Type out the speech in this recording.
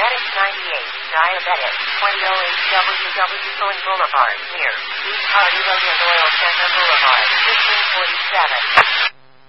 Medic 98, Diabetic, 2008 WW Boulevard, near East Hardy Road and Oil Center Boulevard, 1547.